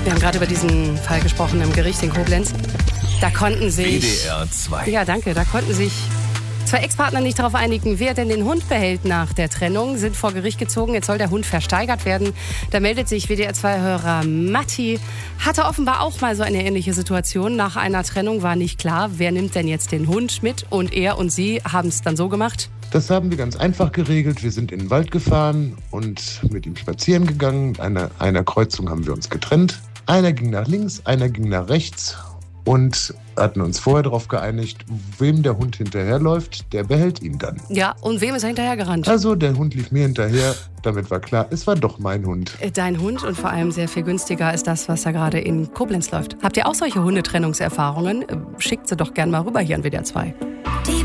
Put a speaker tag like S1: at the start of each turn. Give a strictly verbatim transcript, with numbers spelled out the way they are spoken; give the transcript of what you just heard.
S1: Wir haben gerade über diesen Fall gesprochen im Gericht in Koblenz. Da konnten sich...
S2: W D R zwei.
S1: Ja, danke. Da konnten sich zwei Ex-Partner nicht darauf einigen, wer denn den Hund behält nach der Trennung. Sind vor Gericht gezogen. Jetzt soll der Hund versteigert werden. Da meldet sich W D R zwei-Hörer Matti. Hatte offenbar auch mal so eine ähnliche Situation. Nach einer Trennung war nicht klar, wer nimmt denn jetzt den Hund mit. Und er und sie haben es dann so gemacht.
S3: Das haben wir ganz einfach geregelt. Wir sind in den Wald gefahren und mit ihm spazieren gegangen. An einer, einer Kreuzung haben wir uns getrennt. Einer ging nach links, einer ging nach rechts und hatten uns vorher darauf geeinigt, wem der Hund hinterherläuft, der behält ihn dann.
S1: Ja, und wem ist er hinterhergerannt?
S3: Also der Hund lief mir hinterher, damit war klar, es war doch mein Hund.
S1: Dein Hund und vor allem sehr viel günstiger als das, was da gerade in Koblenz läuft. Habt ihr auch solche Hundetrennungserfahrungen? Schickt sie doch gerne mal rüber hier an W D R zwei.
S4: Die